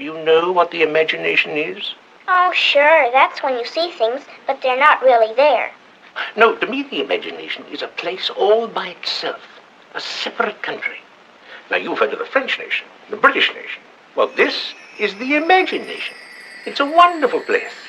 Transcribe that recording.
you know what the imagination is? Oh, sure, that's when you see things, but they're not really there. No, to me the imagination is a place all by itself, a separate country. Now, you've heard of the French nation, the British nation. Well, this is the imagination. It's a wonderful place.